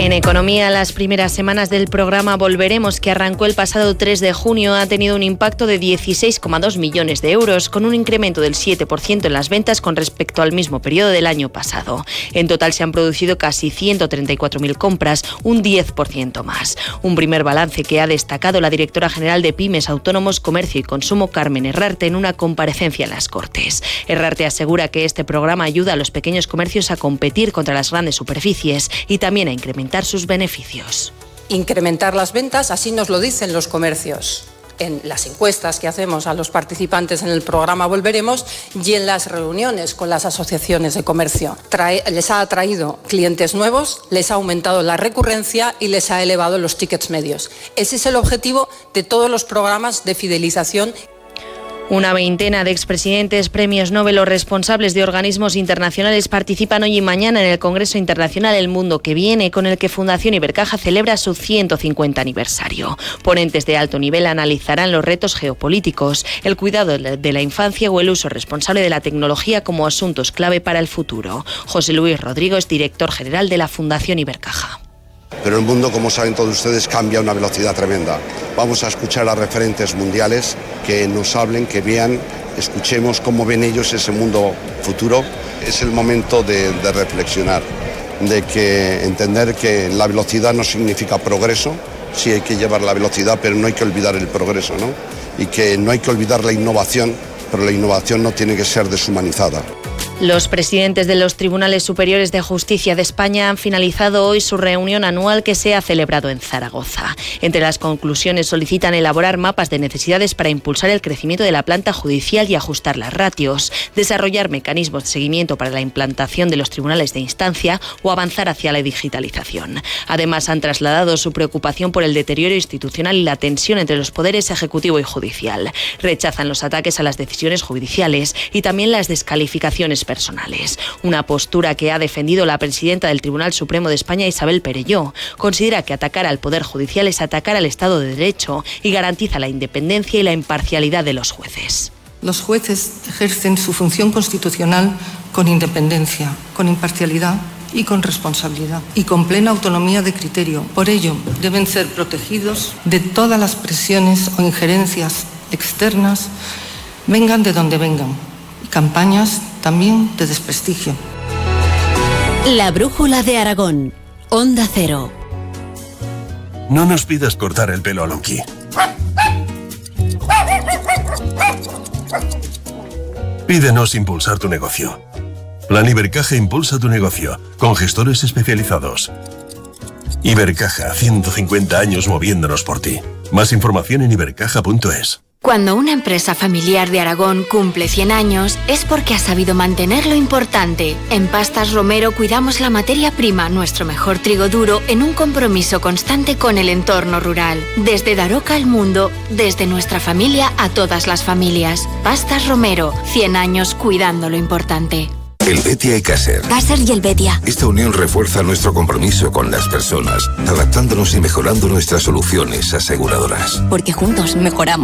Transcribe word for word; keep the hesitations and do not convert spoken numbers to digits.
En economía, las primeras semanas del programa Volveremos, que arrancó el pasado tres de junio, ha tenido un impacto de dieciséis coma dos millones de euros, con un incremento del siete por ciento en las ventas con respecto al mismo periodo del año pasado. En total se han producido casi ciento treinta y cuatro mil compras, un diez por ciento más. Un primer balance que ha destacado la directora general de Pymes, Autónomos, Comercio y Consumo, Carmen Herrarte, en una comparecencia en las Cortes. Herrarte asegura que este programa ayuda a los pequeños comercios a competir contra las grandes superficies y también a incrementar sus beneficios. Incrementar las ventas, así nos lo dicen los comercios en las encuestas que hacemos a los participantes en el programa Volveremos y en las reuniones con las asociaciones de comercio. Trae, les ha atraído clientes nuevos, les ha aumentado la recurrencia y les ha elevado los tickets medios. Ese es el objetivo de todos los programas de fidelización. Una veintena de expresidentes, premios Nobel o responsables de organismos internacionales participan hoy y mañana en el Congreso Internacional El Mundo que Viene, con el que Fundación Ibercaja celebra su ciento cincuenta aniversario. Ponentes de alto nivel analizarán los retos geopolíticos, el cuidado de la infancia o el uso responsable de la tecnología como asuntos clave para el futuro. José Luis Rodrigo es director general de la Fundación Ibercaja. Pero el mundo, como saben todos ustedes, cambia a una velocidad tremenda. Vamos a escuchar a referentes mundiales que nos hablen, que vean, escuchemos cómo ven ellos ese mundo futuro. Es el momento de, de reflexionar, de que entender que la velocidad no significa progreso. Sí hay que llevar la velocidad, pero no hay que olvidar el progreso, ¿no? Y que no hay que olvidar la innovación, pero la innovación no tiene que ser deshumanizada. Los presidentes de los Tribunales Superiores de Justicia de España han finalizado hoy su reunión anual que se ha celebrado en Zaragoza. Entre las conclusiones solicitan elaborar mapas de necesidades para impulsar el crecimiento de la planta judicial y ajustar las ratios, desarrollar mecanismos de seguimiento para la implantación de los tribunales de instancia o avanzar hacia la digitalización. Además, han trasladado su preocupación por el deterioro institucional y la tensión entre los poderes ejecutivo y judicial. Rechazan los ataques a las decisiones judiciales y también las descalificaciones personales. Una postura que ha defendido la presidenta del Tribunal Supremo de España, Isabel Perelló. Considera que atacar al Poder Judicial es atacar al Estado de Derecho y garantiza la independencia y la imparcialidad de los jueces. Los jueces ejercen su función constitucional con independencia, con imparcialidad y con responsabilidad y con plena autonomía de criterio. Por ello, deben ser protegidos de todas las presiones o injerencias externas, vengan de donde vengan. Campañas también de desprestigio. La Brújula de Aragón. Onda Cero. No nos pidas cortar el pelo a Lonqui. Pídenos impulsar tu negocio. Plan Ibercaja impulsa tu negocio, con gestores especializados. Ibercaja, ciento cincuenta años moviéndonos por ti. Más información en ibercaja punto es. Cuando una empresa familiar de Aragón cumple cien años, es porque ha sabido mantener lo importante. En Pastas Romero cuidamos la materia prima, nuestro mejor trigo duro, en un compromiso constante con el entorno rural. Desde Daroca al mundo, desde nuestra familia a todas las familias. Pastas Romero, cien años cuidando lo importante. Helvetia y Caser. Caser y Helvetia. Esta unión refuerza nuestro compromiso con las personas, adaptándonos y mejorando nuestras soluciones aseguradoras. Porque juntos mejoramos